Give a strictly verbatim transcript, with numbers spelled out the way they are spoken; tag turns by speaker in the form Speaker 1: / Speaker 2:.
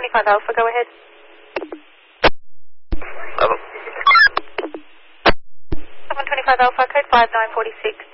Speaker 1: twenty-five Alpha, go ahead.
Speaker 2: Hello.
Speaker 1: one twenty-five Alpha, code five nine four six.